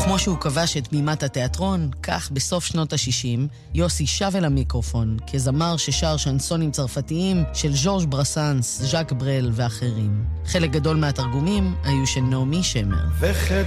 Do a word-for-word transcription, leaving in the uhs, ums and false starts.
כמו שהוא כבש את בימת התיאטרון, כך בסוף שנות ה-שישים, יוסי שב אל המיקרופון, כזמר ששר שנסונים צרפתיים של ז'ורג' ברסנס, ז'אק ברל ואחרים. חלק גדול מהתרגומים היו של נעמי שמר.